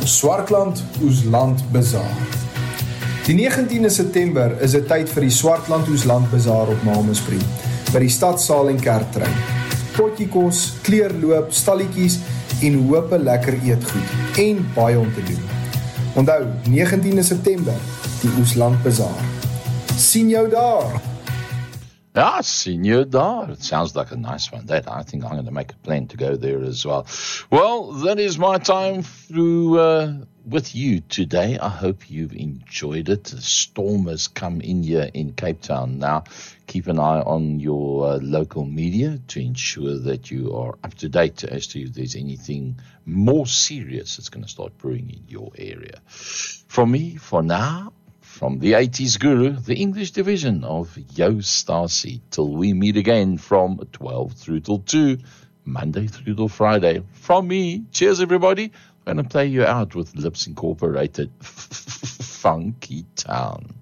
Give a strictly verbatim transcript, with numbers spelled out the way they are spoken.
Swartland Oesland Bazaar. Die negentiende September is dit tyd vir die Swartland Oesland Bazaar op Malmesbury, by die stadsaal en kerktrein. Potjiekos, kleurloop, stalletjies en hoop lekker eetgoed en baie om te doen. Onthou, negentiende September, die Oesland Bazaar. Sien jou daar! Yeah, Senior Dar. It sounds like a nice one. That I think I'm going to make a plan to go there as well. Well, that is my time through uh, with you today. I hope you've enjoyed it. The storm has come in here in Cape Town now. Keep an eye on your uh, local media to ensure that you are up to date as to if there's anything more serious that's going to start brewing in your area. From me, for now, from the eighties Guru, the English division of Yo Stasi, till we meet again from twelve through till two, Monday through till Friday. From me, cheers everybody. I'm going to play you out with Lips Incorporated, Funky Town.